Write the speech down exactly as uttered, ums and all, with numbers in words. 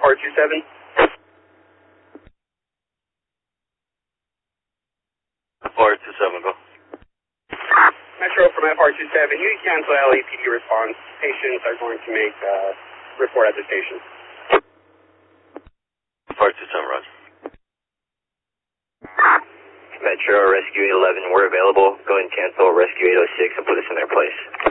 R two seven. R two seven, go. Metro from F R two seven, you can cancel L A P D response. Patients are going to make a uh, report at the station. R two seven, Roger. Metro, Rescue eight eleven, we're available. Go ahead and cancel Rescue eight oh six and put us in their place.